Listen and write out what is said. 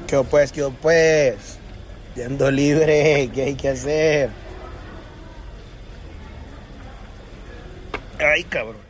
Qué pues. Yendo libre, ¿qué hay que hacer? Ay, cabrón.